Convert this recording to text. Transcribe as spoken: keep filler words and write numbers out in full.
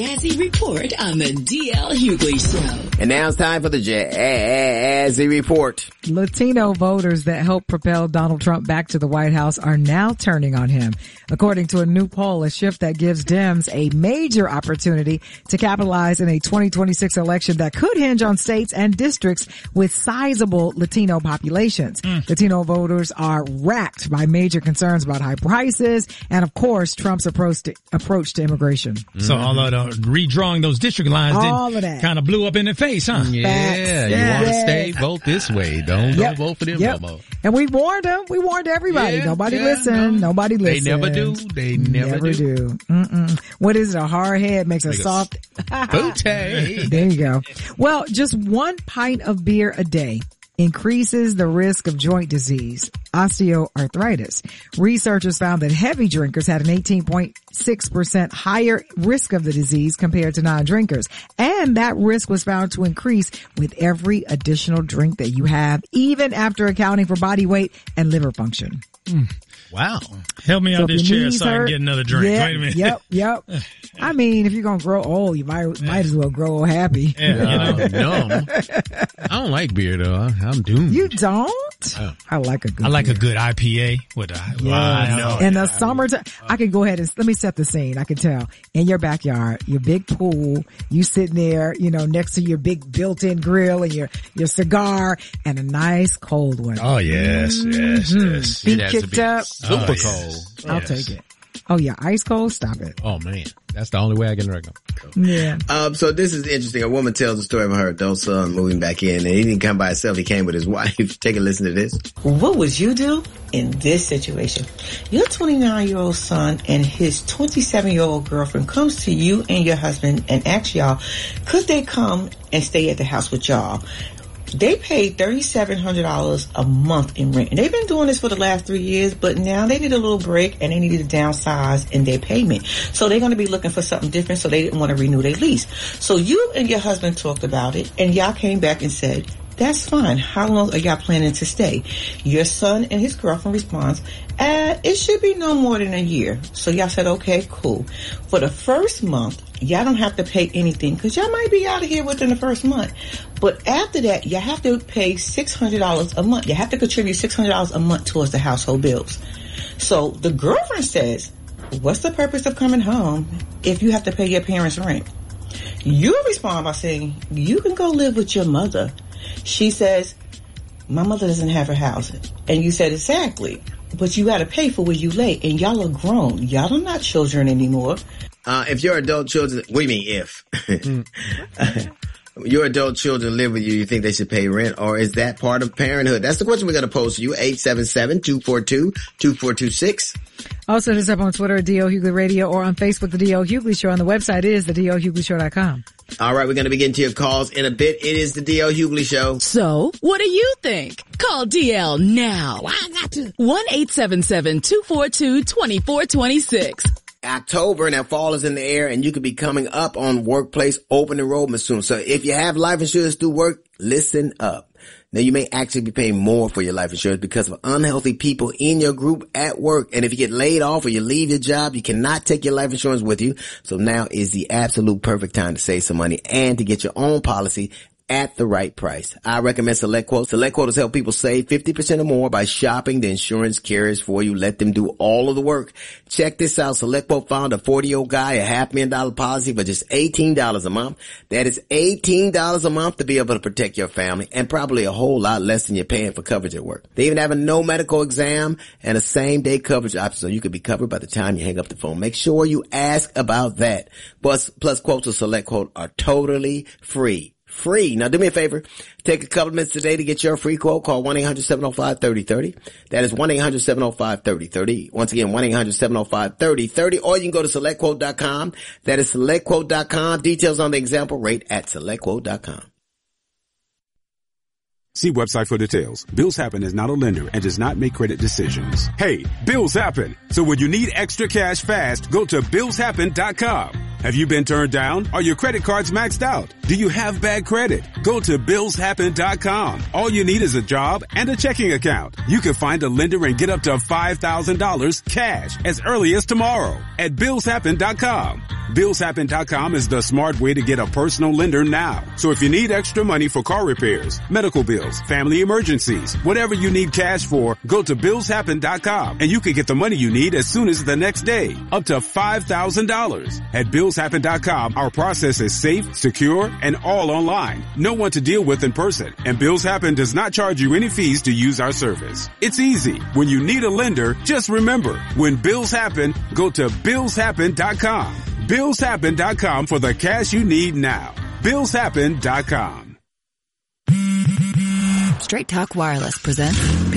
Jazzy Report on the D L Hughley Show. And now it's time for the Jazzy Report. Latino voters that helped propel Donald Trump back to the White House are now turning on him. According to a new poll, a shift that gives Dems a major opportunity to capitalize in a twenty twenty-six election that could hinge on states and districts with sizable Latino populations. Mm. Latino voters are racked by major concerns about high prices and, of course, Trump's approach to, approach to immigration. Mm. So all of the redrawing those district lines all of that kind of blew up in the face, huh? Yeah, Facts. you Yeah. want to stay, vote this way. Don't, Yep. don't vote for them Yep. no more. And we warned them. We warned everybody. Yeah, Nobody yeah, listened. no. Nobody They listened. never do. They never, Never do. do. Mm-mm. What is it? A hard head makes a Make a soft Booty. There you go. Well, just one pint of beer a day increases the risk of joint disease, osteoarthritis. Researchers found that heavy drinkers had an eighteen point six percent higher risk of the disease compared to non-drinkers. And that risk was found to increase with every additional drink that you have, even after accounting for body weight and liver function. Mm. Wow. Help me So out if this your chair knees so I can hurt, get another drink. yeah, Wait a minute. Yep, yep. I mean, if you're going to grow old, you might might as well grow old happy. Yeah, you know. Uh, no. I don't like beer though. I, I'm doomed. You don't? Oh. I like a good I like beer. a good I P A with a, Yeah. I know. In the summertime, I can go ahead and, let me set the scene. I can tell. In your backyard, your big pool, you sitting there, you know, next to your big built-in grill and your, your cigar and a nice cold one. Oh yes, yes, Mhm. yes. Feet It has to kicked be up. super Oh, yes. cold. I'll Yes. take it. Oh yeah, ice cold? Stop it. Oh man, that's the only way I can drink them. Yeah. Um, so this is interesting. A woman tells the story of her adult son moving back in, and he didn't come by himself. He came with his wife. Take a listen to this. What would you do in this situation? Your twenty-nine-year-old son and his twenty-seven-year-old girlfriend comes to you and your husband and asks y'all, could they come and stay at the house with y'all? They paid three thousand seven hundred dollars a month in rent. And they've been doing this for the last three years, but now they need a little break and they needed to downsize in their payment. So they're going to be looking for something different, so they didn't want to renew their lease. So you and your husband talked about it, and y'all came back and said, that's fine. How long are y'all planning to stay? Your son and his girlfriend responds, uh, it should be no more than a year. So y'all said, okay, cool. For the first month, y'all don't have to pay anything because y'all might be out of here within the first month. But after that, you have to pay six hundred dollars a month. You have to contribute six hundred dollars a month towards the household bills. So the girlfriend says, what's the purpose of coming home if you have to pay your parents' rent? You respond by saying, you can go live with your mother. She says, my mother doesn't have her house. And you said, exactly. But you got to pay for where you lay. And y'all are grown. Y'all are not children anymore. Uh, if your adult children, what do you mean if? Your adult children live with you, you think they should pay rent, or is that part of parenthood? That's the question we're going to pose to you. eight seven seven, two four two, two four two six. Also, just up on Twitter at D L Hughley Radio or on Facebook, The D L Hughley Show. And the website is the D L Hughley Show dot com. All right, we're going to be getting to your calls in a bit. It is the D L Hughley Show. So, what do you think? Call D L now. one eight seven seven, two four two, two four two six. October, now fall is in the air, and you could be coming up on workplace open enrollment soon. So if you have life insurance through work, listen up. Now you may actually be paying more for your life insurance because of unhealthy people in your group at work. And if you get laid off or you leave your job, you cannot take your life insurance with you. So now is the absolute perfect time to save some money and to get your own policy at the right price. I recommend SelectQuote. SelectQuote has helped people save fifty percent or more by shopping the insurance carriers for you. Let them do all of the work. Check this out. SelectQuote found a forty-year-old guy a half million dollar policy for just eighteen dollars a month. That is eighteen dollars a month to be able to protect your family, and probably a whole lot less than you're paying for coverage at work. They even have a no medical exam and a same day coverage option, so you could be covered by the time you hang up the phone. Make sure you ask about that. Plus, plus quotes of SelectQuote are totally free. Free. Now do me a favor. Take a couple minutes today to get your free quote. Call one eight hundred, seven oh five, three oh three oh. That is one eight hundred, seven oh five, three oh three oh. Once again, one eight hundred, seven oh five, three oh three oh. Or you can go to select quote dot com. That is select quote dot com. Details on the example rate at select quote dot com. See website for details. Bills Happen is not a lender and does not make credit decisions. Hey, bills happen. So when you need extra cash fast, go to bills happen dot com. Have you been turned down? Are your credit cards maxed out? Do you have bad credit? Go to bills happen dot com. All you need is a job and a checking account. You can find a lender and get up to five thousand dollars cash as early as tomorrow at bills happen dot com. bills happen dot com is the smart way to get a personal lender now. So if you need extra money for car repairs, medical bills, family emergencies, whatever you need cash for, go to bills happen dot com and you can get the money you need as soon as the next day, up to five thousand dollars. At bills happen dot com, our process is safe, secure, and all online. No one to deal with in person, and Bills Happen does not charge you any fees to use our service. It's easy. When you need a lender, just remember, when bills happen, go to bills happen dot com. bills happen dot com for the cash you need now. bills happen dot com. Straight Talk Wireless presents